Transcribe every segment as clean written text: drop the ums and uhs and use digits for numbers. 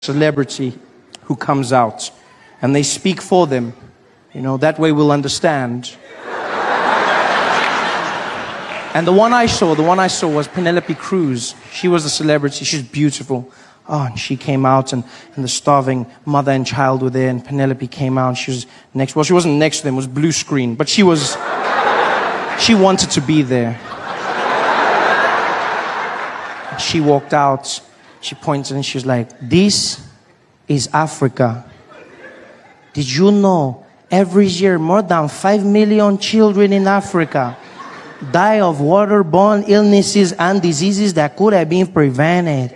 celebrity who comes out and they speak for them. You know, that way we'll understand. And the one I saw was Penelope Cruz. She was a celebrity. She's beautiful. Oh, and she came out and the starving mother and child were there, and Penelope came out. She was next. Well, she wasn't next to them. It was blue screen. But she wanted to be there. She walked out. She pointed and she was like, "This is Africa. Did you know every year more than 5 million children in Africa die of waterborne illnesses and diseases that could have been prevented?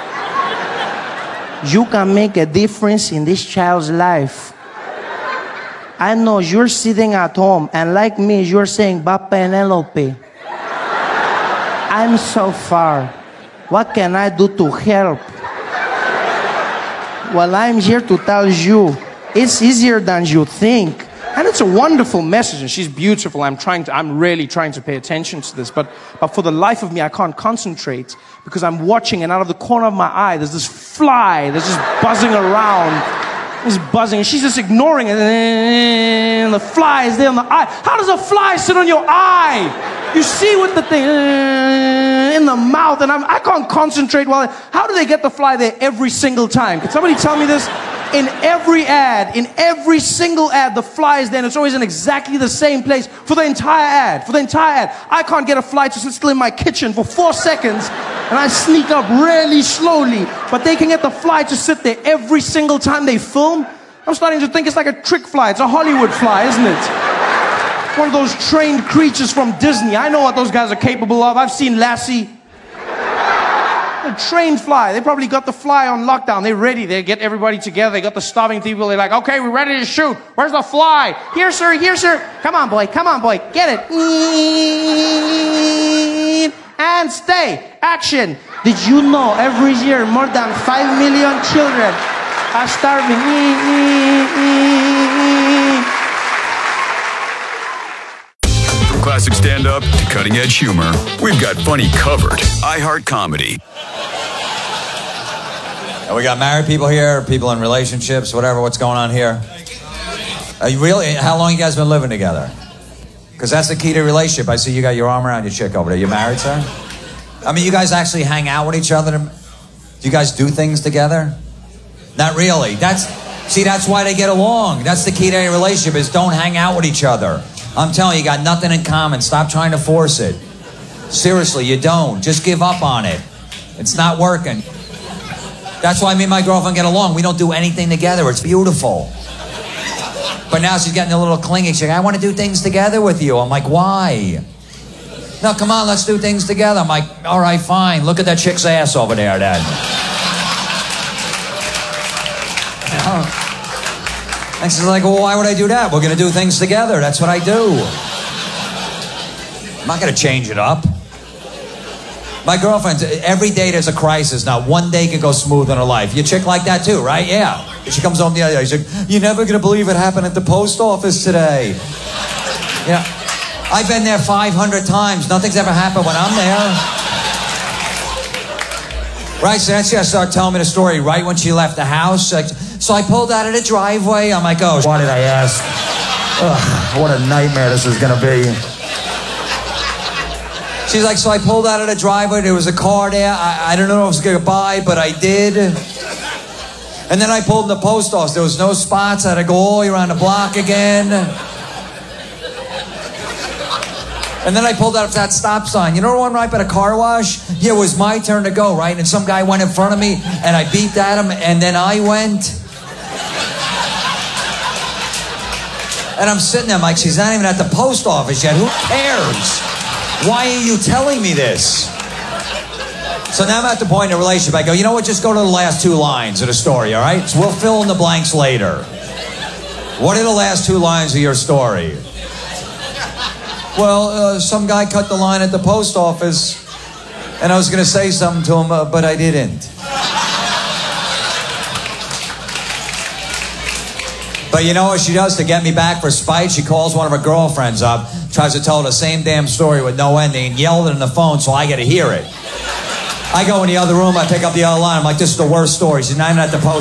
You can make a difference in this child's life. I know you're sitting at home and like me, you're saying, but Penelope, I'm so far. What can I do to help?" Well, I'm here to tell you, it's easier than you think. And it's a wonderful message, and she's beautiful. I'm really trying to pay attention to this, but for the life of me, I can't concentrate because I'm watching, and out of the corner of my eye, there's this fly that's just buzzing around. It's buzzing, and she's just ignoring it, and the fly is there on the eye. How does a fly sit on your eye? You see with the thing in the mouth, and I can't concentrate how do they get the fly there every single time? Can somebody tell me this? In every single ad, the fly is there, and it's always in exactly the same place for the entire ad. I can't get a fly to sit still in my kitchen for 4 seconds, and I sneak up really slowly, but they can get the fly to sit there every single time they film. I'm starting to think it's like a trick fly. It's a Hollywood fly, isn't it? One of those trained creatures from Disney. I know what those guys are capable of. I've seen Lassie. A trained fly. They probably got the fly on lockdown. They're ready. They get everybody together. They got the starving people. They're like, okay, we're ready to shoot. Where's the fly? Here, sir. Here, sir. Come on, boy. Get it. And stay. Action. Did you know every year more than 5 million children are starving? From classic stand-up to cutting-edge humor, we've got funny covered. iHeart Comedy. And we got married people here, people in relationships, whatever. What's going on here? How long you guys been living together? Because that's the key to a relationship. I see you got your arm around your chick over there. You married, sir? I mean, you guys actually hang out with each other? Do you guys do things together? Not really. That's why they get along. That's the key to a relationship, is don't hang out with each other. I'm telling you, you got nothing in common. Stop trying to force it. Seriously, you don't. Just give up on it. It's not working. That's why me and my girlfriend get along. We don't do anything together. It's beautiful. But now she's getting a little clingy. She's like, I want to do things together with you. I'm like, why? No, come on, let's do things together. I'm like, all right, fine. Look at that chick's ass over there, Dad. And she's like, well, why would I do that? We're going to do things together. That's what I do. I'm not going to change it up. My girlfriend, every day there's a crisis. Not one day can go smooth in her life. Your chick like that too, right? Yeah. She comes home the other day. She's like, you're never going to believe it happened at the post office today. Yeah. I've been there 500 times. Nothing's ever happened when I'm there. Right, so then she started telling me the story right when she left the house. Like, so I pulled out of the driveway. I'm like, oh, why did I ask? Ugh, what a nightmare this is going to be. She's like, so I pulled out of the driveway. There was a car there. I don't know if I was going to buy, but I did. And then I pulled in the post office. There was no spots. I had to go all the way around the block again. And then I pulled out of that stop sign. You know the one right by the car wash? Yeah, it was my turn to go, right? And some guy went in front of me, and I beeped at him, and then I went. And I'm sitting there, I'm like, she's not even at the post office yet. Who cares? Why are you telling me this? So now I'm at the point in the relationship. I go, you know what? Just go to the last 2 lines of the story, all right? So we'll fill in the blanks later. What are the last 2 lines of your story? Well, some guy cut the line at the post office, and I was going to say something to him, but I didn't. But you know what she does to get me back for spite? She calls one of her girlfriends up, tries to tell her the same damn story with no ending, and yelled it on the phone so I get to hear it. I go in the other room, I pick up the other line. I'm like, this is the worst story. She's not even at the post.